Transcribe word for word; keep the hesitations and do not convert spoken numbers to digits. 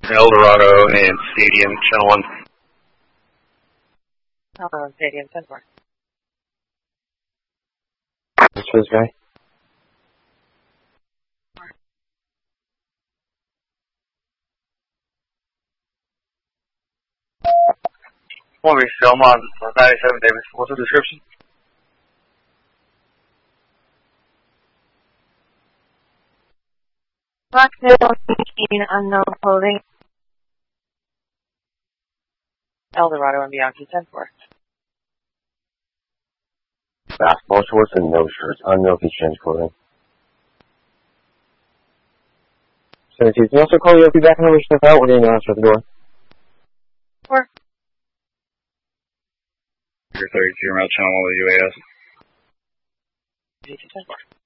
El Dorado and Stadium, Channel one. El Dorado and Stadium, ten four. This for this guy. One way, Selmon, ninety-seven Davis. What's the description? Black male, eighteen, unknown clothing. El Dorado and Bianchi, ten four. Basketball shorts and no shirts. I don't know if he's changed clothing. seventeen. Can you also call you up, be back and have your stuff out? We're getting an answer at the door. Four. thirty-two, around Channel one with U A S. ten four.